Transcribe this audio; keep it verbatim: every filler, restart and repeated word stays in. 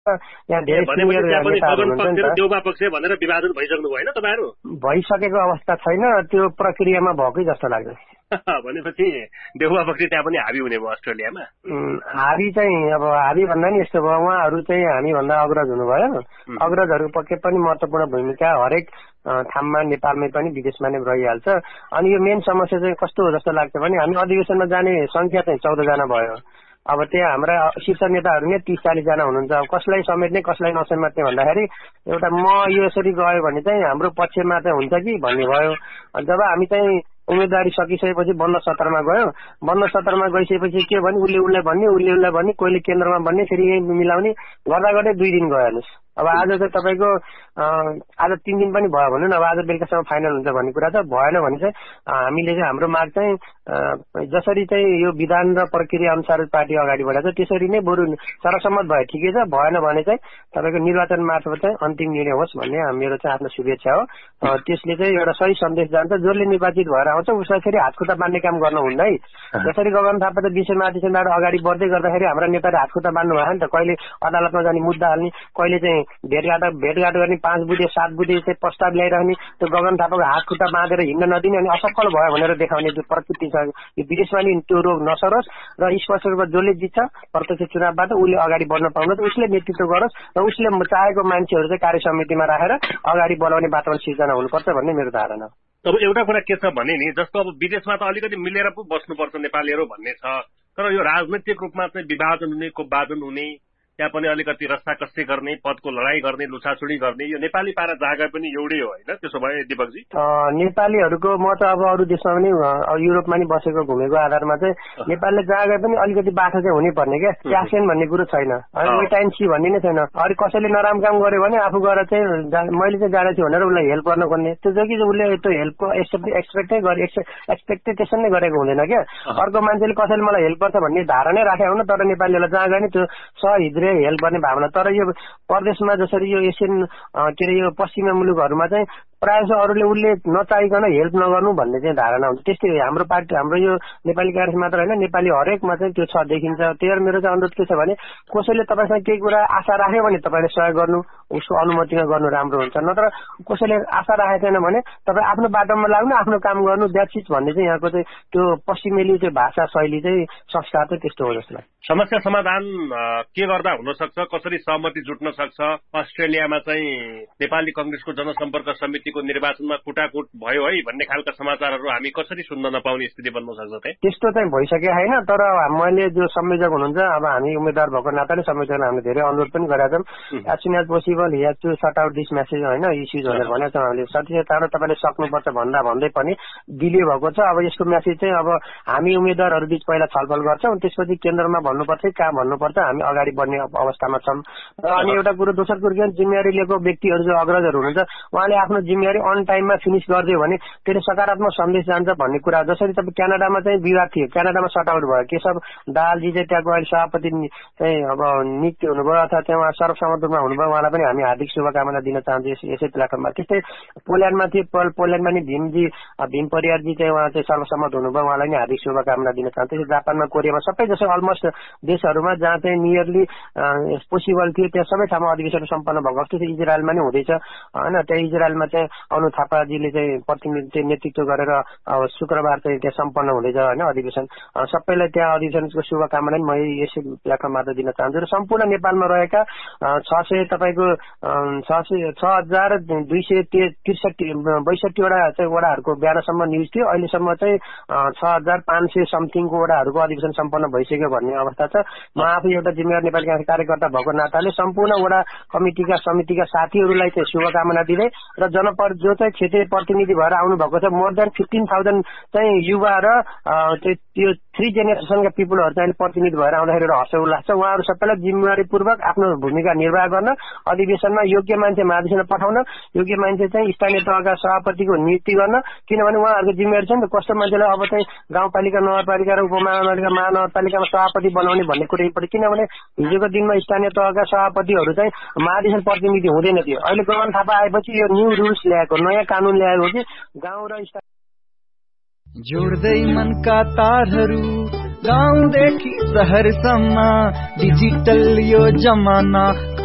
यहाँ धेरै सिनियर नेताहरू हुनुहुन्छ नि त, देउबा पक्ष भनेर विभाजन भइसक्नु भएन तपाईहरु? भइसकेको अवस्था छैन, त्यो प्रक्रियामा भएकै जस्तो लाग्छ। भनेपछि देउबा पक्ष त्यहाँ पनि हाबी हुने भयो अस्ट्रेलियामा? हाबी चाहिँ अब हाबी भन्दा नि यस्तो भयो, उहाँहरू चाहिँ हामीभन्दा अग्रज हुनुभयो। अग्रजहरू पक्कै पनि महत्त्वपूर्ण भूमिका हरेक ठाउँमा नेपालमै पनि विदेशमा नै रहिहाल्छ। अनि यो मेन समस्या चाहिँ कस्तो हो जस्तो लाग्छ भने हामी अधिवेशनमा जाने संख्या चाहिँ चौध जना भयो। अब त्यहाँ हाम्रा शीर्ष नेताहरू नै तीस चालिस जना हुनुहुन्छ। अब कसलाई समेट्ने कसलाई नसमेट्ने भन्दाखेरि एउटा म यो यसरी गयो भने चाहिँ हाम्रो पक्षमा चाहिँ हुन्छ कि भन्ने भयो। जब हामी चाहिँ उम्मेदवारी सकिसकेपछि बन्द सत्रमा गयो, बन्द सत्रमा गइसकेपछि के भने उसले उसलाई भन्ने उसले उसलाई भन्ने कोहीले केन्द्रमा भन्ने फेरि यही मिलाउने गर्दा गर्दै दुई दिन गयो हेर्नुहोस्। अब आज चाहिँ तपाईँको आज तीन दिन पनि भयो भन्नु न, अब आज बेलुकासम्म फाइनल हुन्छ भन्ने कुरा छ। भएन भने चाहिँ हामीले चाहिँ हाम्रो माग चाहिँ जसरी चाहिँ यो विधान र प्रक्रिया अनुसार पार्टी अगाडि बढाएको छ त्यसरी नै बरु सर्वसम्मत भयो ठिकै छ, भएन भने चाहिँ तपाईँको निर्वाचन मार्फत चाहिँ अन्तिम निर्णय होस् भन्ने मेरो चाहिँ आफ्नो शुभेच्छा हो। त्यसले चाहिँ एउटा सही सन्देश जान्छ। जसले निर्वाचित भएर आउँछ उसलाई फेरि हातखुट्टा बाँध्ने काम गर्नु हुन्न है। जसरी गगन थापा त विषयमा अधिवेशनबाट अगाडि बढ्दै गर्दाखेरि हाम्रा नेताले हातखुट्टा बाँध्नु भयो नि त। कहिले अदालतमा जाने मुद्दा हाल्ने, कहिले चाहिँ भेटघाट भेटघाट गर्ने, पाँच बुधे सात बुधे चाहिँ प्रस्ताव ल्याइरहने, त्यो गगन थापाको हात खुट्टा बाँधेर हिँड्न नदिने अनि असफल भयो भनेर देखाउने जो प्रकृति छ, यो विदेशमा नि त्यो रोग नसरोस् र स्पष्ट रूपमा जसले जित्छ प्रत्यक्ष चुनावबाट उसले अगाडि बढ्न पाउनु, उसले नेतृत्व गरोस् र उसले चाहेको मान्छेहरू चाहिँ कार्य समितिमा राखेर अगाडि बढाउने वातावरण सिर्जना हुनुपर्छ भन्ने मेरो धारणा हो। अब एउटा कुरा के छ भने नि, जस्तो अब विदेशमा त अलिकति मिलेर पो बस्नुपर्छ नेपालीहरू भन्ने छ, तर यो राजनैतिक रूपमा चाहिँ विभाजन हुने, कोपभाजन हुने, त्यहाँ पनि अलिकति रस्साकस्सी गर्ने, पदको लडाई गर्ने, लुछाछुडी गर्ने, यो नेपाली पारा जागा पनि एउटै हो होइन? त्यसो भए दिपकजी नेपालीहरूको म त अब अरू देशमा पनि युरोपमा नि बसेको घुमेको आधारमा चाहिँ नेपालले जागा पनि अलिकति बाटो चाहिँ हुनै पर्ने क्या, प्यासेन भन्ने कुरो छैन, वेट एन्ड सी भन्ने नै छैन। अरू कसैले नराम्रो काम गर्यो भने आफू गएर चाहिँ मैले चाहिँ जाँदै छु भनेर उसलाई हेल्प गर्न खोज्ने, त्यो जो कि उसले त्यो हेल्पको एक्सपेक्टै गरे एक्सपेक्टेसन नै गरेको हुँदैन क्या। अर्को मान्छेले कसैले मलाई हेल्प गर्छ भन्ने धारणै राखेको हुन, तर नेपालीहरूलाई जागा नि त्यो सहिद्रे हेल्प गर्ने भावना। तर यो प्रदेशमा जसरी यो एसियन के अरे यो पश्चिमी मुलुकहरूमा चाहिँ प्रायः जसो अरूले उसले नचाहिकन हेल्प नगर्नु भन्ने चाहिँ धारणा हुन्छ। त्यस्तै हाम्रो पार्टी हाम्रो यो नेपाली काङ्ग्रेस मात्र होइन, नेपाली हरेकमा चाहिँ त्यो छ देखिन्छ। त्यही मेरो चाहिँ अनुरोध के छ भने कसैले तपाईँसँग केही कुरा आशा राख्यो भने तपाईँले सहयोग गर्नु, उसको अनुमतिमा गर्नु राम्रो हुन्छ। नत्र कसैले आशा राखेको छैन भने तपाईँ आफ्नो बाटोमा लाग्नु, आफ्नो काम गर्नु, द्याट्स इट भन्ने चाहिँ यहाँको चाहिँ त्यो पश्चिमेली चाहिँ भाषा शैली चाहिँ संस्कार चाहिँ त्यस्तो हो जस्तो लाग्छ। समस्या समाधान के गर्दा हुन सक्छ, कसरी सहमति जुट्न सक्छ? अस्ट्रेलियामा चाहिँ नेपाली कांग्रेसको जनसम्पर्क समितिको निर्वाचनमा कुटाकुट भयो है भन्ने खालका समाचारहरू हामी कसरी सुन्न नपाउने स्थिति बन्न सक्छ त? त्यस्तो चाहिँ भइसकेको छैन, तर मैले जो संयोजक हुनुहुन्छ, अब हामी उम्मेद्वार भएको नाताले संयोजकलाई हामीले धेरै अनुरोध पनि गरेका छौँ। As soon as possible he has to sort out this message होइन, इस्युज भनेर भनेको छौँ हामीले। सबै चाँडो तपाईँले सक्नुपर्छ भन्दा भन्दै पनि डिले भएको छ। अब यसको मेसेज चाहिँ अब हामी उम्मेद्वारहरू बीच पहिला छलफल गर्छौँ, त्यसपछि केन्द्रमा भन्नुपर्छ कहाँ भन्नुपर्छ, हामी अगाडि बढ्ने अवस्थामा छौँ। अनि एउटा कुरो दोस्रो कुरो के जिम्मेवारी लिएको व्यक्तिहरू जो अग्रजहरू हुनुहुन्छ उहाँले आफ्नो जिम्मेवारी अन टाइममा फिनिस गरिदियो भने त्यसले सकारात्मक सन्देश जान्छ भन्ने कुरा। जसरी तपाईँ क्यानाडामा चाहिँ विवाद थियो, क्यानाडामा सर्ट आउट भयो, केशव दाहालजी चाहिँ त्यहाँको अहिले सभापति चाहिँ अब नियुक्त हुनुभयो अथवा त्यहाँ सर्वसम्मत रूपमा हुनुभयो, उहाँलाई पनि हामी हार्दिक शुभकामना दिन चाहन्छौँ यसै प्लेटफर्ममा। त्यस्तै पोल्यान्डमा थियो, पोल्यान्डमा नि भीमजी भीम परियारजी चाहिँ उहाँ चाहिँ सर्वसम्मत हुनुभयो, उहाँलाई नि हार्दिक शुभकामना दिन चाहन्छु। जापानमा कोरियामा सबै जसो अलमोस्ट देशहरूमा जहाँ चाहिँ नियरली पोसिबल थियो त्यहाँ सबै ठाउँमा अधिवेशन सम्पन्न भएको जस्तो इजरायलमा नै हुँदैछ होइन। त्यहाँ इजरायलमा चाहिँ अनु थापाजीले चाहिँ प्रतिनिधि नेतृत्व गरेर शुक्रबार चाहिँ त्यहाँ सम्पन्न हुँदैछ होइन अधिवेशन। सबैलाई त्यहाँ अधिवेशनको शुभकामना म यसै प्लेटफर्मबाट दिन चाहन्छु। र सम्पूर्ण नेपालमा रहेका छ सय तपाईँको छ सय छ हजार दुई सय त्रिसठी बैसठीवटा चाहिँ वडाहरूको बिहानसम्म न्युज थियो, अहिलेसम्म चाहिँ छ हजार पाँच सय समथिङको वडाहरूको अधिवेशन सम्पन्न भइसक्यो भन्ने अवस्था छ। म आफू एउटा जिम्मेवार नेपाली काङ्ग्रेस कार्यकर्ता भएको नाताले सम्पूर्ण वडा कमिटिका समितिका साथीहरूलाई चाहिँ शुभकामना दिँदै र जनपर जो चाहिँ क्षेत्रीय प्रतिनिधि भएर आउनु भएको छ मोर देन फिफ्टिन थाउजन्ड चाहिँ युवा र त्यो थ्री जेनेरेसनका पिपुलहरू चाहिँ प्रतिनिधि भएर आउँदाखेरि एउटा हर्ष उल्लास छ। उहाँहरू सबैलाई जिम्मेवारीपूर्वक आफ्नो भूमिका निर्वाह गर्न, अधिवेशनमा योग्य मान्छे महाधिवेशनमा पठाउन, योग्य मान्छे चाहिँ स्थानीय तहका सभापतिको नियुक्ति गर्न, किनभने उहाँहरूको जिम्मेवारी छ नि त कस्तो मान्छेलाई अब चाहिँ गाउँपालिका नगरपालिका र उपमहानगरपालिका महानगरपालिकामा सभापति बनाउने भन्ने कुरा इम्पोर्टेन्ट। किनभने हिजोको दिनमा स्थानीय तहका सभापतिहरू चाहिँ महाधिवेशन प्रतिनिधि हुँदैन थियो। अहिले गगन थापा आएपछि यो न्यू रुल्स ल्याएको, नयाँ कानून ल्याएको हो कि गाउँ र जोड्दै मनका तारहरू गाउँदेखि शहरसम्म डिजिटल यो जमाना